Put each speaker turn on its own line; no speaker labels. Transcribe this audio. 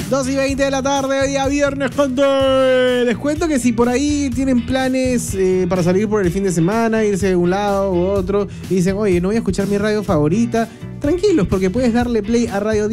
2:20 de la tarde, día viernes, gente. Les cuento que si por ahí tienen planes para salir por el fin de semana, irse de un lado u otro, y dicen, oye, no voy a escuchar mi radio favorita, tranquilos, porque puedes darle play a Radio